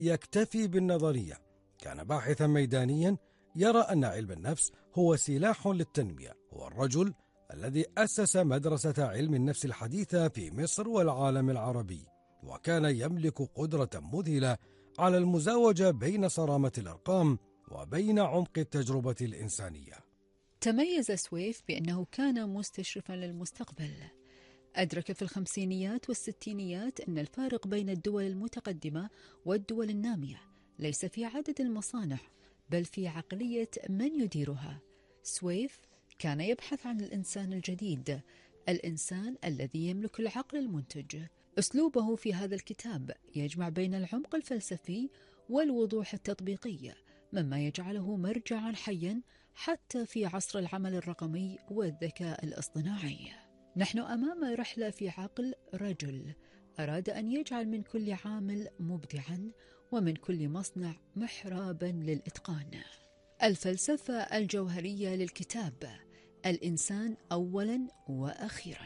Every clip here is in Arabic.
يكتفي بالنظرية، كان باحثا ميدانيا يرى أن علم النفس هو سلاح للتنمية. هو الرجل الذي أسس مدرسة علم النفس الحديثة في مصر والعالم العربي، وكان يملك قدرة مذهلة على المزاوجة بين صرامة الأرقام وبين عمق التجربة الإنسانية. تميز سويف بأنه كان مستشرفا للمستقبل. أدرك في الخمسينيات والستينيات أن الفارق بين الدول المتقدمة والدول النامية ليس في عدد المصانع، بل في عقلية من يديرها. سويف كان يبحث عن الإنسان الجديد، الإنسان الذي يملك العقل المنتج. أسلوبه في هذا الكتاب يجمع بين العمق الفلسفي والوضوح التطبيقي، مما يجعله مرجعا حيا حتى في عصر العمل الرقمي والذكاء الاصطناعي. نحن أمام رحلة في عقل رجل أراد أن يجعل من كل عامل مبدعا ومن كل مصنع محرابا للإتقان. الفلسفة الجوهرية للكتاب: الإنسان أولا وأخيرا.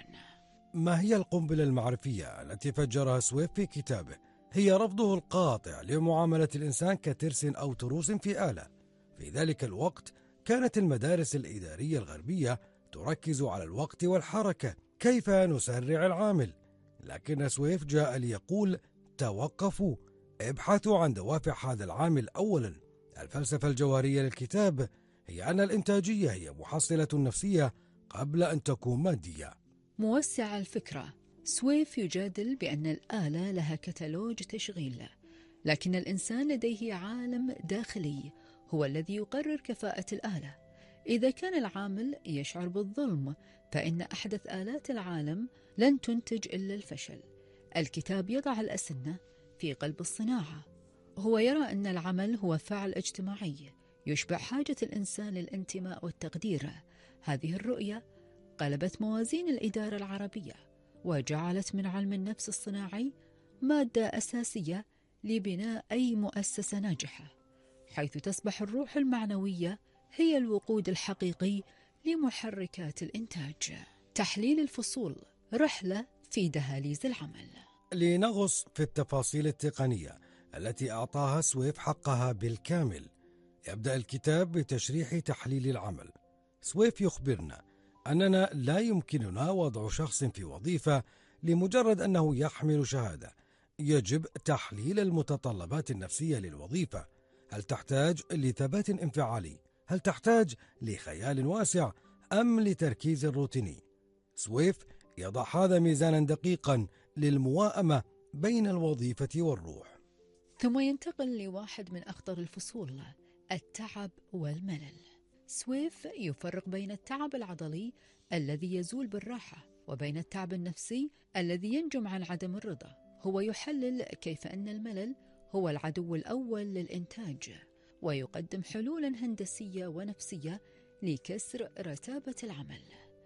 ما هي القنبلة المعرفية التي فجرها سويف في كتابه؟ هي رفضه القاطع لمعاملة الإنسان كترس أو تروس في آلة. في ذلك الوقت كانت المدارس الإدارية الغربية تركز على الوقت والحركة، كيف نسرع العامل. لكن سويف جاء ليقول: توقفوا، ابحثوا عن دوافع هذا العامل أولا. الفلسفة الجوهرية للكتاب هي أن الإنتاجية هي محصلة نفسية قبل أن تكون مادية. موسع الفكرة: سويف يجادل بأن الآلة لها كتالوج تشغيل، لكن الإنسان لديه عالم داخلي هو الذي يقرر كفاءة الآلة. إذا كان العامل يشعر بالظلم، فإن أحدث آلات العالم لن تنتج إلا الفشل. الكتاب يضع الأسنة في قلب الصناعة. هو يرى أن العمل هو فعل اجتماعي يشبع حاجة الإنسان للانتماء والتقدير. هذه الرؤية قلبت موازين الإدارة العربية، وجعلت من علم النفس الصناعي مادة أساسية لبناء أي مؤسسة ناجحة، حيث تصبح الروح المعنوية هي الوقود الحقيقي لمحركات الإنتاج. تحليل الفصول: رحلة في دهاليز العمل. لنغص في التفاصيل التقنية التي أعطاها سويف حقها بالكامل. يبدأ الكتاب بتشريح تحليل العمل. سويف يخبرنا أننا لا يمكننا وضع شخص في وظيفة لمجرد أنه يحمل شهادة. يجب تحليل المتطلبات النفسية للوظيفة. هل تحتاج لثبات انفعالي؟ هل تحتاج لخيال واسع أم لتركيز روتيني؟ سويف يضع هذا ميزانا دقيقا للموائمة بين الوظيفة والروح. ثم ينتقل لواحد من أخطر الفصول: التعب والملل. سويف يفرق بين التعب العضلي الذي يزول بالراحة وبين التعب النفسي الذي ينجم عن عدم الرضا. هو يحلل كيف أن الملل هو العدو الأول للإنتاج، ويقدم حلولا هندسية ونفسية لكسر رتابة العمل.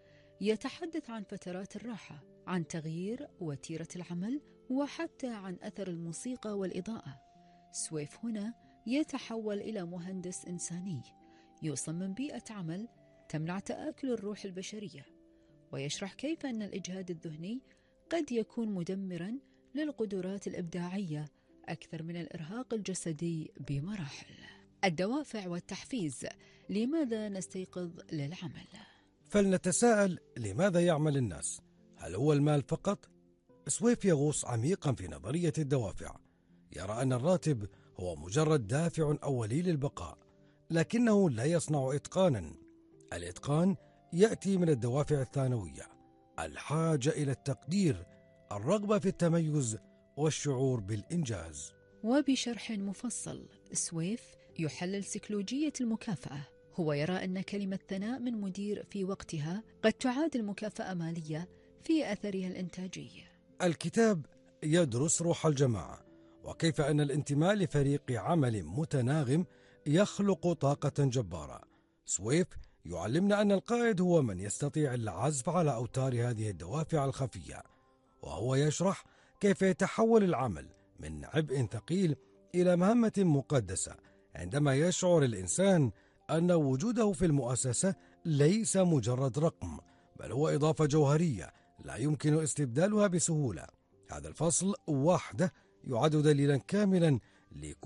يتحدث عن فترات الراحة، عن تغيير وتيرة العمل، وحتى عن أثر الموسيقى والإضاءة. سويف هنا يتحول إلى مهندس إنساني يصمم بيئة عمل تمنع تآكل الروح البشرية، ويشرح كيف أن الإجهاد الذهني قد يكون مدمرا للقدرات الإبداعية أكثر من الإرهاق الجسدي بمراحل. الدوافع والتحفيز: لماذا نستيقظ للعمل؟ فلنتساءل: لماذا يعمل الناس؟ هل هو المال فقط؟ سويف يغوص عميقا في نظرية الدوافع. يرى أن الراتب هو مجرد دافع أولي للبقاء، لكنه لا يصنع إتقانا. الإتقان يأتي من الدوافع الثانوية: الحاجة إلى التقدير، الرغبة في التميز، والشعور بالإنجاز. وبشرح مفصل، سويف يحلل سيكولوجية المكافأة. هو يرى أن كلمة ثناء من مدير في وقتها قد تعادل مكافأة مالية في أثرها الإنتاجي. الكتاب يدرس روح الجماعة وكيف أن الانتماء لفريق عمل متناغم يخلق طاقة جبارة. سويف يعلمنا أن القائد هو من يستطيع العزف على أوتار هذه الدوافع الخفية، وهو يشرح كيف يتحول العمل من عبء ثقيل إلى مهمة مقدسة عندما يشعر الإنسان أن وجوده في المؤسسة ليس مجرد رقم، بل هو إضافة جوهرية لا يمكن استبدالها بسهولة. هذا الفصل وحده يعد دليلا كاملا